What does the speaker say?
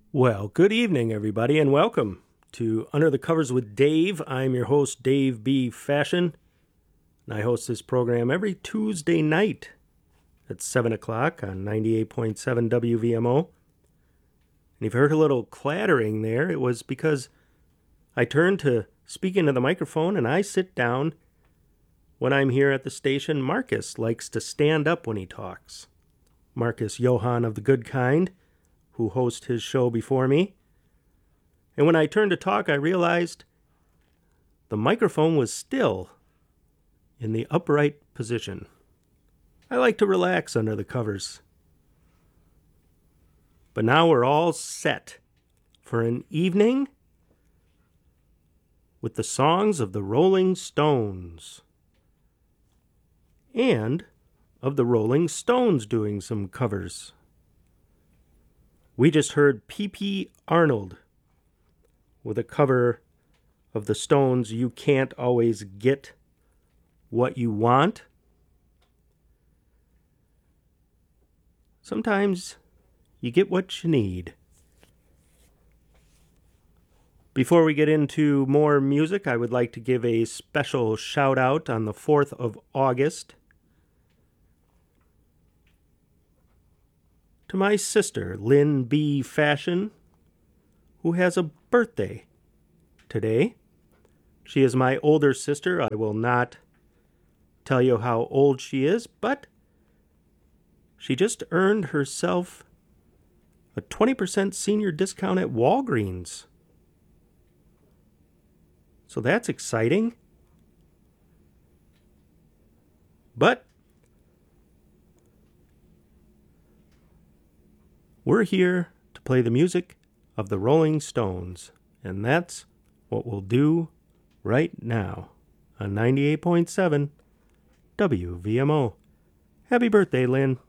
Well, good evening, everybody, and welcome to Under the Covers with Dave. I'm your host, Dave B. Fashion, and I host this program every Tuesday night at 7 o'clock on 98.7 WVMO. And if you heard a little clattering there, it was because I turned to speak into the microphone and I sit down when I'm here at the station. Marcus likes to stand up when he talks. Marcus Johann of the Good Kind, who hosts his show before me. And when I turned to talk, I realized the microphone was still in the upright position. I like to relax under the covers. But now we're all set for an evening with the songs of the Rolling Stones. And of the Rolling Stones doing some covers. We just heard P.P. Arnold with a cover of the Stones' You Can't Always Get What You Want. Sometimes you get what you need. Before we get into more music, I would like to give a special shout out on the 4th of August to my sister, Lynn B. Fashion, who has a birthday today. She is my older sister. I will not tell you how old she is, but she just earned herself a 20% senior discount at Walgreens. So that's exciting. But we're here to play the music of the Rolling Stones, and that's what we'll do right now on 98.7 WVMO. Happy birthday, Lynn.